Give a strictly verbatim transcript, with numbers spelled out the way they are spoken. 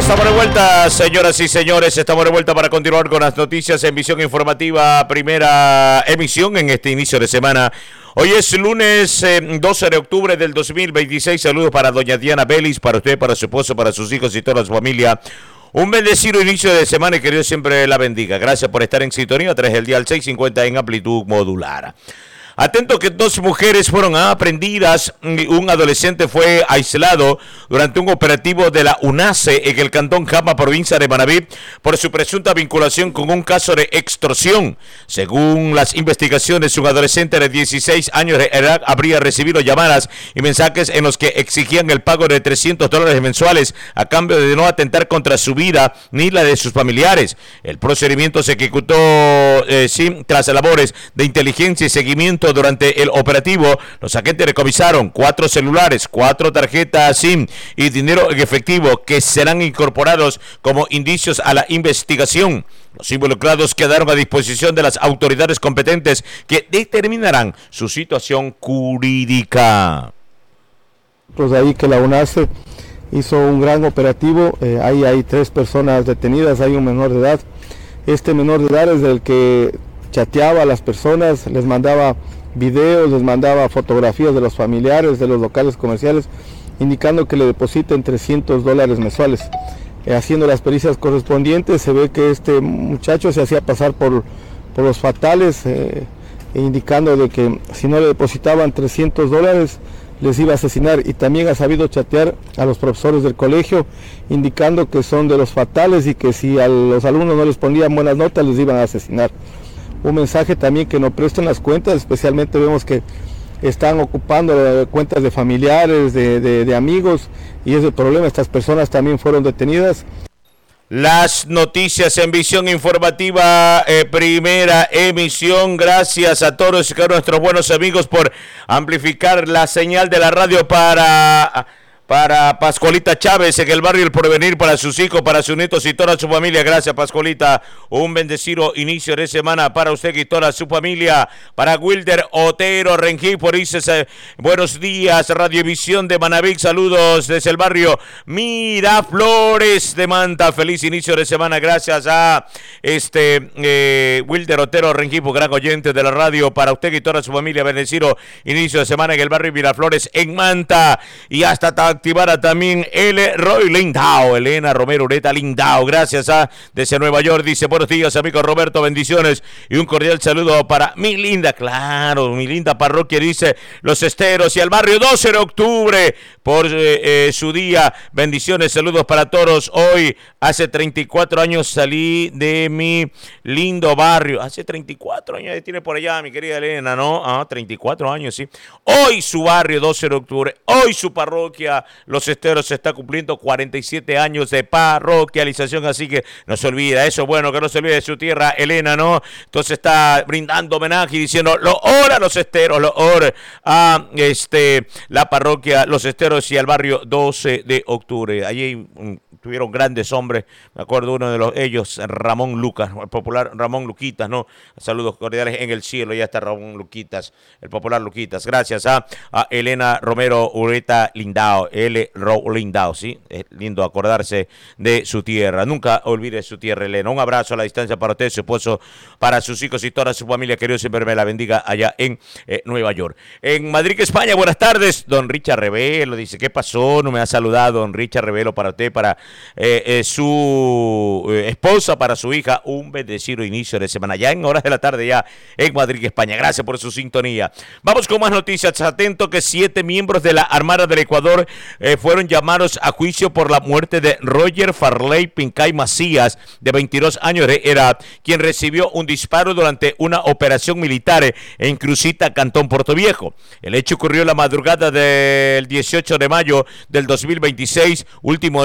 Estamos de vuelta, señoras y señores, estamos de vuelta para continuar con las noticias en Visión Informativa, primera emisión en este inicio de semana. Hoy es lunes eh, doce de octubre del dos mil veintiséis. Saludos para doña Diana Vélez, para usted, para su esposo, para sus hijos y toda su familia. Un bendecido inicio de semana y que Dios siempre la bendiga. Gracias por estar en sintonía a través del dial seiscientos cincuenta en amplitud modular. Atento que dos mujeres fueron aprehendidas, un adolescente fue aislado durante un operativo de la UNACE en el cantón Jama, provincia de Manabí, por su presunta vinculación con un caso de extorsión. Según las investigaciones, un adolescente de dieciséis años de edad habría recibido llamadas y mensajes en los que exigían el pago de trescientos dólares mensuales a cambio de no atentar contra su vida ni la de sus familiares. El procedimiento se ejecutó eh, sí, tras labores de inteligencia y seguimiento. Durante el operativo, los agentes decomisaron cuatro celulares, cuatro tarjetas SIM y dinero en efectivo que serán incorporados como indicios a la investigación. Los involucrados quedaron a disposición de las autoridades competentes que determinarán su situación jurídica. Pues ahí que la UNACE hizo un gran operativo, eh, ahí hay tres personas detenidas, hay un menor de edad. Este menor de edad es el que chateaba a las personas, les mandaba videos, les mandaba fotografías de los familiares, de los locales comerciales, indicando que le depositen trescientos dólares mensuales. Eh, haciendo las pericias correspondientes, se ve que este muchacho se hacía pasar por, por los fatales, eh, indicando de que si no le depositaban trescientos dólares, les iba a asesinar, y también ha sabido chatear a los profesores del colegio, indicando que son de los fatales y que si a los alumnos no les ponían buenas notas, les iban a asesinar. Un mensaje también que no presten las cuentas, especialmente vemos que están ocupando cuentas de familiares, de, de, de amigos, y es el problema. Estas personas también fueron detenidas. Las noticias en Visión Informativa, eh, primera emisión. Gracias a todos y a nuestros buenos amigos por amplificar la señal de la radio para... Para Pascualita Chávez en el barrio El Porvenir, para sus hijos, para sus nietos y toda su familia. Gracias, Pascualita. Un bendecido inicio de semana para usted y toda su familia. Para Wilder Otero Rengifo, dice buenos días, Radiovisión de Manabí. Saludos desde el barrio Miraflores de Manta. Feliz inicio de semana. Gracias a este eh, Wilder Otero Rengifo, gran oyente de la radio. Para usted y toda su familia, bendecido inicio de semana en el barrio Miraflores en Manta. Y hasta activara también L. Roy Lindao, Elena Romero Ureta Lindao, gracias a desde Nueva York, dice buenos días amigo Roberto, bendiciones y un cordial saludo para mi linda, claro, mi linda parroquia, dice Los Esteros y al barrio doce de octubre por eh, eh, su día, bendiciones, saludos para todos. Hoy hace treinta y cuatro años salí de mi lindo barrio, hace treinta y cuatro años tiene por allá mi querida Elena, ¿no? Ah, treinta y cuatro años, sí. Hoy su barrio doce de octubre, hoy su parroquia Los Esteros se está cumpliendo cuarenta y siete años de parroquialización, así que no se olvida, eso bueno, que no se olvide de su tierra, Elena, ¿no? Entonces está brindando homenaje y diciendo, lo ora Los Esteros, lo ora a este, la parroquia Los Esteros y al barrio doce de octubre. Allí um, tuvieron grandes hombres, me acuerdo uno de los ellos, Ramón Lucas, el popular Ramón Luquitas, ¿no? Saludos cordiales en el cielo, ya está Ramón Luquitas, el popular Luquitas. Gracias a, a Elena Romero Ureta Lindao, L. Ro Lindao, ¿sí? Es lindo acordarse de su tierra. Nunca olvide su tierra, Elena. Un abrazo a la distancia para usted, su esposo, para sus hijos y toda su familia. Que Dios siempre me la bendiga allá en eh, Nueva York. En Madrid, España, buenas tardes. Don Richard Revelo dice, ¿qué pasó? No me ha saludado. Don Richard Revelo, para usted, para eh, eh, su eh, esposa, para su hija. Un bendecido inicio de semana. Ya en horas de la tarde, ya en Madrid, España. Gracias por su sintonía. Vamos con más noticias. Atento que siete miembros de la Armada del Ecuador Eh, fueron llamados a juicio por la muerte de Roger Farley Pincay Macías, de veintidós años de edad, quien recibió un disparo durante una operación militar en Crucita, Cantón Portoviejo. El hecho ocurrió la madrugada del dieciocho de mayo del dos mil veintiséis, último